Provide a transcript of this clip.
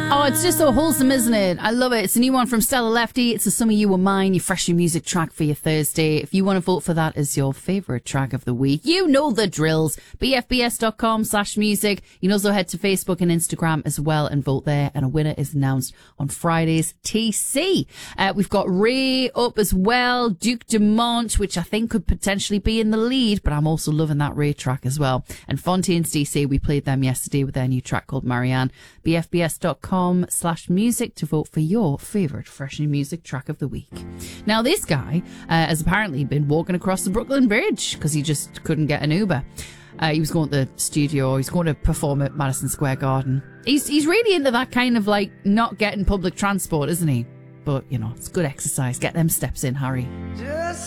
Oh, it's just so wholesome, isn't it? I love it. It's a new one from Stella Lefty. It's a Some of You Were Mine, your fresh new music track for your Thursday. If you want to vote for that as your favourite track of the week, you know the drills. bfbs.com/music. You can also head to Facebook and Instagram as well and vote there. And a winner is announced on Friday's TC. We've got Ray up as well. Duke Dumont, which I think could potentially be in the lead, but I'm also loving that Ray track as well. And Fontaine's DC, we played them yesterday with their new track called Marianne. bfbs.com/music to vote for your favourite fresh new music track of the week. Now, this guy has apparently been walking across the Brooklyn Bridge because he just couldn't get an Uber. He was going to the studio, he's going to perform at Madison Square Garden. He's really into that kind of like not getting public transport, isn't he? But, you know, it's good exercise. Get them steps in, Harry.